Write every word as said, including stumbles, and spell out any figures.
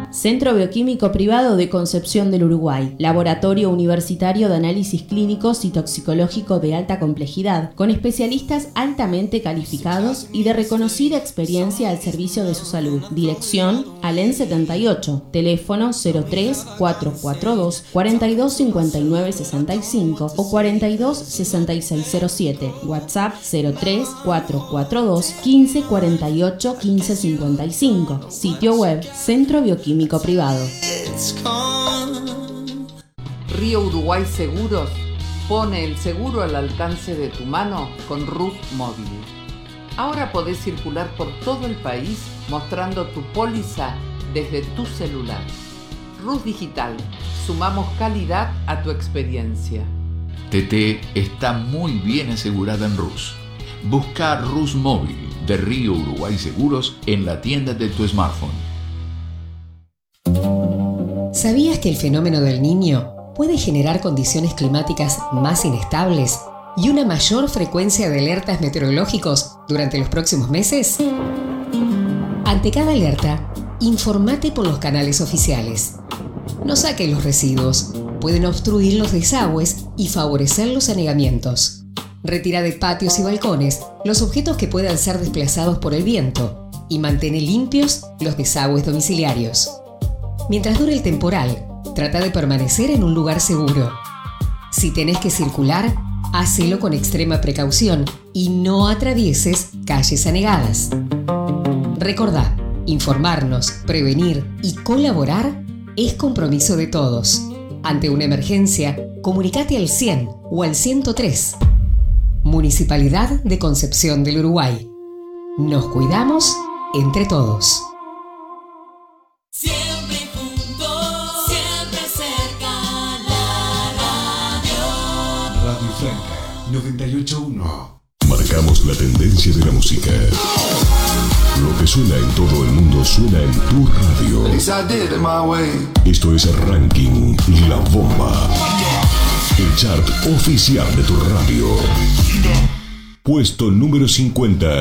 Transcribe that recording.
Centro Bioquímico Privado de Concepción del Uruguay, laboratorio universitario de análisis clínicos y toxicológico de alta complejidad, con especialistas altamente calificados y de reconocida experiencia al servicio de su salud. Dirección: Alén setenta y ocho, teléfono cero tres, cuatro cuatro dos, cuatro dos cinco nueve seis cinco o cuatro dos, seis seis cero siete, WhatsApp cero tres, cuatro cuatro dos, uno cinco cuatro ocho, uno cinco cinco cinco, sitio web Centro Bioquímico Privado. Río Uruguay Seguros pone el seguro al alcance de tu mano con Rus Móvil. Ahora podés circular por todo el país mostrando tu póliza desde tu celular. Rus Digital, sumamos calidad a tu experiencia. T T está muy bien asegurada en Rus. Busca Rus Móvil de Río Uruguay Seguros en la tienda de tu smartphone. ¿Sabías que el fenómeno del Niño puede generar condiciones climáticas más inestables y una mayor frecuencia de alertas meteorológicos durante los próximos meses? Ante cada alerta, informate por los canales oficiales. No saques los residuos, pueden obstruir los desagües y favorecer los anegamientos. Retira de patios y balcones los objetos que puedan ser desplazados por el viento y mantén limpios los desagües domiciliarios. Mientras dure el temporal, trata de permanecer en un lugar seguro. Si tenés que circular, hacelo con extrema precaución y no atravieses calles anegadas. Recordá, informarnos, prevenir y colaborar es compromiso de todos. Ante una emergencia, comunicate al cien o al ciento tres. Municipalidad de Concepción del Uruguay. Nos cuidamos entre todos. Siempre juntos, siempre cerca, la radio. Radio Franca noventa y ocho punto uno. Marcamos la tendencia de la música. Lo que suena en todo el mundo suena en tu radio. Esto es Ranking La Bomba. El chart oficial de tu radio. Puesto número cincuenta.